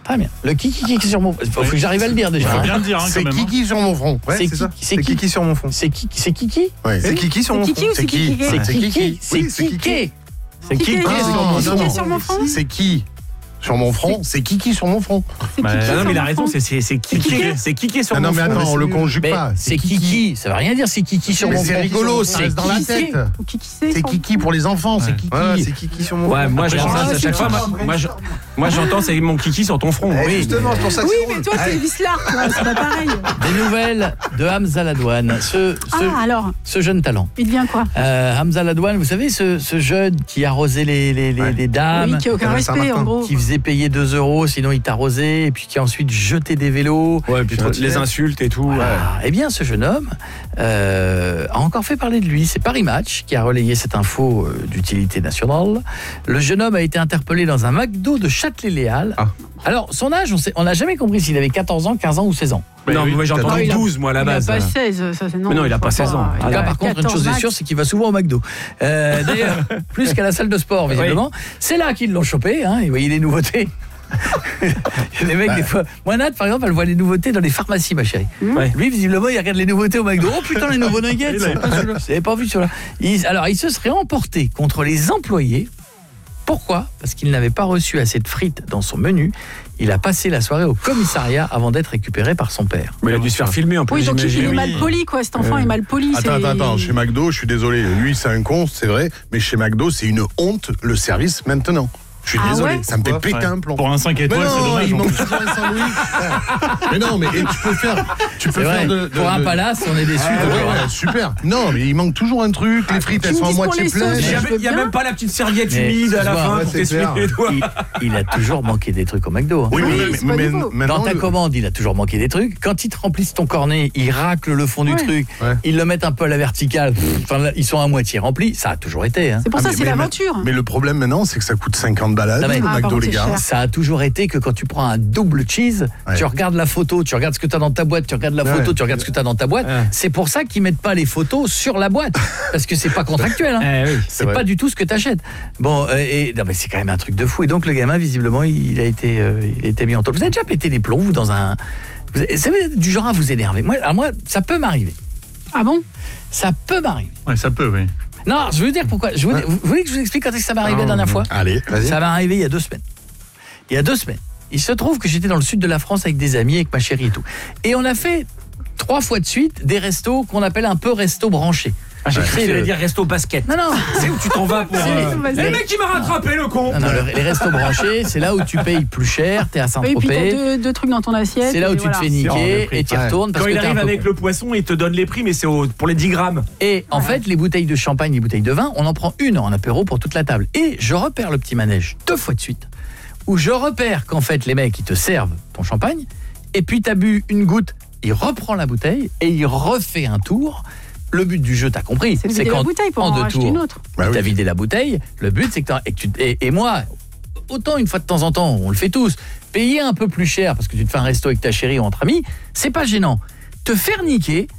Très bien. Le kiki sur mon front. Il faut que j'arrive à le dire déjà. Faut bien le dire, C'est quand même. Kiki sur mon front. Ouais, c'est ça. C'est Kiki sur mon front. C'est Kiki Ouais. C'est Kiki sur mon front. Kiki ou c'est Kiki? C'est Kiki. Oui, C'est c'est Kiki. Kiki. C'est Kiki. Kiki. Kiki sur mon front. C'est qui sur mon front? C'est Kiki sur mon front. C'est Bah, Kiki Non, sur mais il a mon raison, front. c'est Kiki. C'est Kiki sur Ah mon non, mais front. attends, on le conjugue Mais pas. c'est Kiki. Ça veut rien dire, c'est Kiki sur Mais mon c'est front. rigolo, ça C'est reste dans la Kiki. tête. Ou Kiki c'est C'est sur mon Kiki front. pour les enfants, c'est Kiki. Ouais, C'est Kiki sur mon front. Ouais, moi j'entends ça à chaque fois. Moi j'entends c'est mon Kiki sur ton front. Oui, justement, c'est pour ça Oui, mais toi, c'est Vislard, c'est pas pareil. Des nouvelles de Hamza Ladouane. Ah, alors, Ce jeune talent. il devient quoi? Hamza Ladouane, vous savez, ce jeune qui arrosait les dames, Oui, qui a aucun respect, Saint-Martin. en gros. qui faisait payer 2 €, sinon il t'arrosait, et puis qui a ensuite jeté des vélos. Ouais, puis les insultes et tout. Voilà. Eh bien, ce jeune homme a encore fait parler de lui. C'est Paris Match qui a relayé cette info d'utilité nationale. Le jeune homme a été interpellé dans un McDo de Châtelet-Léal. Ah. Alors, son âge, on n'a jamais compris s'il avait 14 ans, 15 ans ou 16 ans. Non, mais moi j'ai entendu il a- 12 moi à la Il a base. pas 16, ça c'est non. Mais non, il a pas 16 ans. En tout cas, par contre, une 14 chose est max. sûre, c'est qu'il va souvent au McDo. D'ailleurs, plus qu'à la salle de sport, visiblement. C'est là qu'ils l'ont chopé, hein, il voyait les nouveautés. Les mecs, des fois... Moi, Nat, par exemple, elle voit les nouveautés dans les pharmacies, ma chérie. Ouais. Lui, visiblement, il regarde les nouveautés au McDo. Oh putain, les nouveaux nuggets. Vous n'avez pas vu celui-là. Alors, il se serait emporté contre les employés. Pourquoi ? Parce qu'il n'avait pas reçu assez de frites dans son menu. Il a passé la soirée au commissariat avant d'être récupéré par son père. Mais il a dû se faire filmer un peu. Oui, donc il j'imagine. est mal poli, quoi. Cet enfant est mal poli. Attends, chez McDo, je suis désolé, lui c'est un con, c'est vrai, mais chez McDo, c'est une honte le service maintenant. Je suis Ah désolé, ouais ça me fait Pourquoi péter un plomb. Pour un 5 étoiles, Mais c'est non, dommage. il en manque plus. toujours un sandwich. Mais non, mais tu peux C'est vrai, faire pour un palace, on est déçus. Ah, ouais, super. Non, mais il manque toujours un truc, les frites elles sont à moitié pleines. Il y a même pas la petite serviette Mais, humide à la excuse-moi, fin ouais, pour c'est t'essuyer clair. les doigts. Il a toujours manqué des trucs au McDo. Hein. Oui, c'est pas nouveau. maintenant, Dans ta commande, il a toujours manqué des trucs. Quand ils te remplissent ton cornet, ils raclent le fond du Ouais. truc, Ouais. ils le mettent un peu à la verticale. Enfin, là, ils sont à moitié remplis. Ça a toujours été. Hein. C'est pour ça, mais- c'est mais- l'aventure. Mais le problème maintenant, c'est que ça coûte 50 balles Non, mais- le Ah, McDo, pardon, les c'est gars. cher. Ça a toujours été que quand tu prends un double cheese, Ouais. tu regardes la photo, tu regardes ce que tu as dans ta boîte, tu regardes la photo, Ouais. tu regardes ce que tu as dans ta boîte. Ouais. C'est pour ça qu'ils mettent pas les photos sur la boîte. Parce que c'est pas contractuel. Hein. Eh oui. C'est vrai. pas du tout ce que tu achètes. Bon, non, mais c'est quand même un truc de fou. Et donc, le gamin, visiblement, il a été mis en taule. Vous avez déjà pété les plombs, vous, dans un... Vous avez du genre à vous énerver. Moi, ça peut m'arriver. Ah bon? Ça peut m'arriver. Ouais, ça peut, oui. Non, je veux dire pourquoi. Vous voulez que je vous explique quand est-ce que ça m'est arrivé la dernière fois? Allez, vas-y. Ça m'est arrivé il y a 2 semaines. Il y a 2 semaines. Il se trouve que j'étais dans le sud de la France avec des amis, avec ma chérie et tout. Et on a fait 3 fois de suite des restos qu'on appelle un peu restos branchés. J'ai cru C'est qu'il allait le- dire resto basket. Non, non. C'est où tu t'en vas pour. C'est- Le mec qui m'a rattrapé le con. Non, les restos branchés, c'est là où tu payes plus cher, t'es à Oui, puis Saint-Tropez. t'as deux trucs dans ton assiette. C'est là où et tu te voilà. fais C'est hors de niquer prix. et tu y retournes parce Quand que il t'es un arrive peu avec con. le poisson, il te donne les prix, mais c'est pour les 10 grammes. Et en fait, les bouteilles de champagne, les bouteilles de vin, on en prend une en apéro pour toute la table. Et je repère le petit manège 2 fois de suite, où je repère qu'en fait, les mecs, ils te servent ton champagne, et puis t'as bu une goutte, il reprend la bouteille, et il refait un tour. Le but du jeu, t'as compris, C'est de vider la bouteille pour en en 2 racheter tours, une autre. Bah t'as oui. vidé la bouteille, le but c'est que et moi, autant une fois de temps en temps, on le fait tous, payer un peu plus cher parce que tu te fais un resto avec ta chérie ou entre amis, c'est pas gênant. Te faire niquer,